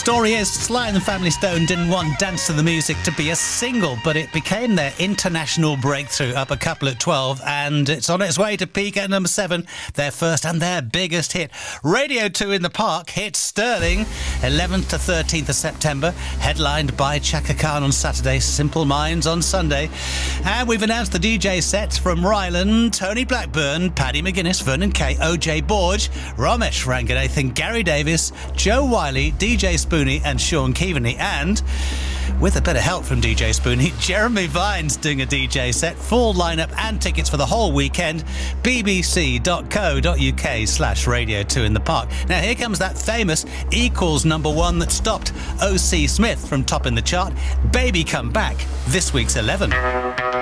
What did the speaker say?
Story is, Sly and the Family Stone didn't want Dance to the Music to be a single, but it became their international breakthrough, up a couple at 12, and it's on its way to peak at number 7, their first and their biggest hit. Radio 2 in the Park hits Sterling, 11th to 13th of September, headlined by Chaka Khan on Saturday, Simple Minds on Sunday. And we've announced the DJ sets from Ryland, Tony Blackburn, Paddy McGuinness, Vernon Kay, OJ Borge, Ramesh Ranganathan, Gary Davis, Joe Wiley, DJ Spoonie and Sean Keaveney, and with a bit of help from DJ Spoonie, Jeremy Vines doing a DJ set. Full lineup and tickets for the whole weekend, bbc.co.uk/Radio 2 in the Park. Now here comes that famous Equals #1 that stopped O.C. Smith from topping the chart. Baby Come Back, this week's 11.